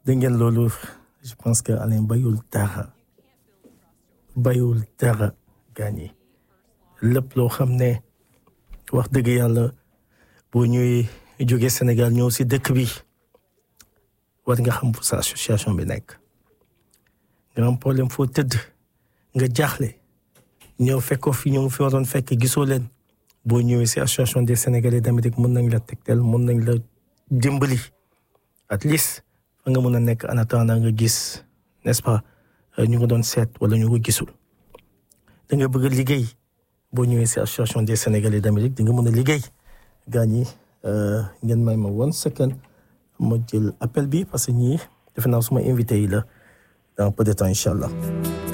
dégg ngeen loolu je pense que Alain bayul dara gaañi lépp loo xam ne wax dëgg yàlla boo ñëwee jógee Sénégal ñëw si dëkk bi war nga xam fu sa association bi nekk nga am problème foo tëdd nga jaaxle ñëw fekkoo fi ñëw fi waroon fekk gisoo leen boo ñëwee si association des Sénégalais d'Amérique mën nañ la tegtal mën nañ la dimbali at least fa nga mën a nekk en attendant nga gis n'est-ce pas ñu nga doon seet wala ñu ko gisul da nga bëgg a liggéey boo ñëwee si association des Sénégalais d'Amérique di nga mën a liggéey gaañ yi ngeen may ma 1 second ma jël appel bi parce que ñii defe naa suma invité yi la dans peu de temps incha allah.